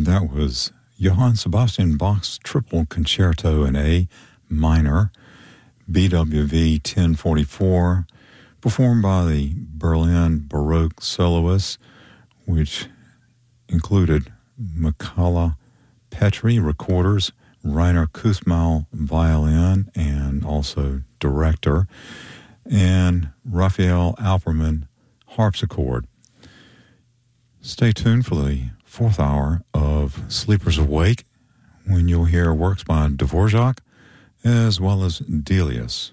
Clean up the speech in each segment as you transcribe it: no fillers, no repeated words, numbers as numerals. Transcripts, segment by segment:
That was Johann Sebastian Bach's Triple Concerto in A minor, BWV 1044, performed by the Berlin Baroque soloists, which included Michala Petri, recorders, Rainer Kussmaul, violin, and also director, and Raphael Alperman, harpsichord. Stay tuned for the fourth hour of Sleepers Awake, when you'll hear works by Dvorak as well as Delius.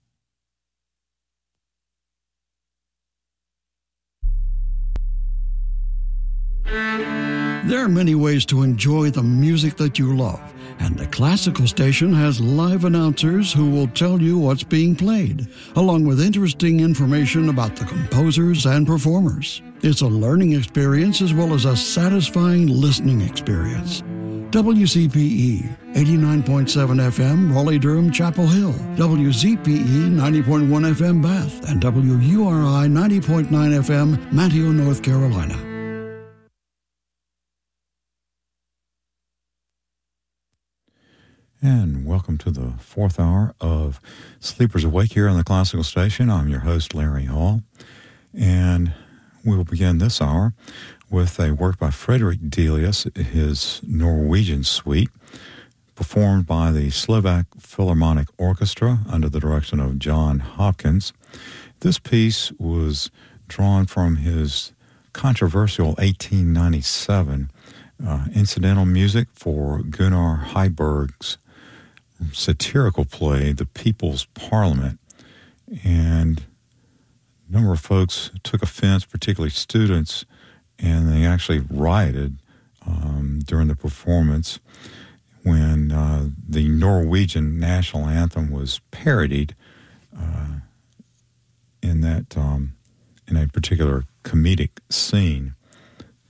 There are many ways to enjoy the music that you love, and the Classical Station has live announcers who will tell you what's being played, along with interesting information about the composers and performers. It's a learning experience as well as a satisfying listening experience. WCPE 89.7 FM, Raleigh-Durham, Chapel Hill. WZPE 90.1 FM, Bath. And WURI 90.9 FM, Manteo, North Carolina. And welcome to the fourth hour of Sleepers Awake here on the Classical Station. I'm your host, Larry Hall. And we will begin this hour with a work by Frederick Delius, his Norwegian Suite, performed by the Slovak Philharmonic Orchestra under the direction of John Hopkins. This piece was drawn from his controversial 1897 incidental music for Gunnar Heiberg's satirical play, The People's Parliament. And a number of folks took offense, particularly students, and they actually rioted during the performance when the Norwegian national anthem was parodied in a particular comedic scene.